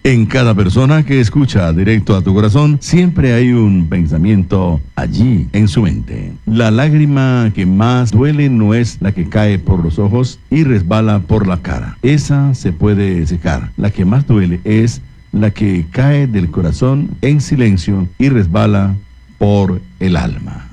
En cada persona que escucha directo a tu corazón, siempre hay un pensamiento allí en su mente. La lágrima que más duele no es la que cae por los ojos y resbala por la cara. Esa se puede secar. La que más duele es la que cae del corazón en silencio y resbala por el alma.